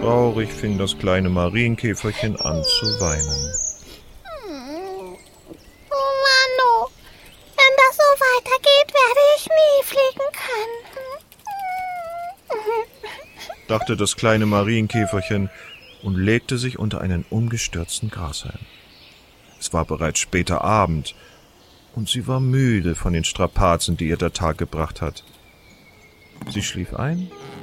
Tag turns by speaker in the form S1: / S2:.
S1: Traurig fing das kleine Marienkäferchen an zu weinen.
S2: Oh Mann, oh. Wenn das so weitergeht, werde ich nie fliegen können.
S1: Dachte das kleine Marienkäferchen und legte sich unter einen umgestürzten Grashalm. Es war bereits später Abend und sie war müde von den Strapazen, die ihr der Tag gebracht hat. Sie schlief ein